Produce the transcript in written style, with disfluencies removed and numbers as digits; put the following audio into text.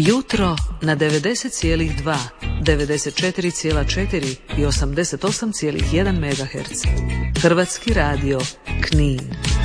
Jutro na 90,2, 94,4 i 88,1 MHz. Hrvatski radio Knin.